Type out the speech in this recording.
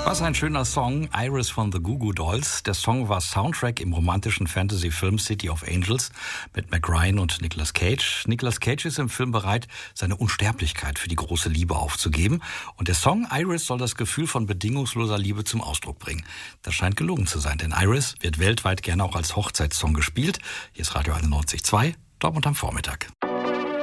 Was ein schöner Song, Iris von The Goo Goo Dolls. Der Song war Soundtrack im romantischen Fantasy-Film City of Angels mit Meg Ryan und Nicolas Cage. Nicolas Cage ist im Film bereit, seine Unsterblichkeit für die große Liebe aufzugeben. Und der Song Iris soll das Gefühl von bedingungsloser Liebe zum Ausdruck bringen. Das scheint gelungen zu sein, denn Iris wird weltweit gerne auch als Hochzeitssong gespielt. Hier ist Radio 91.2, Dortmund am Vormittag.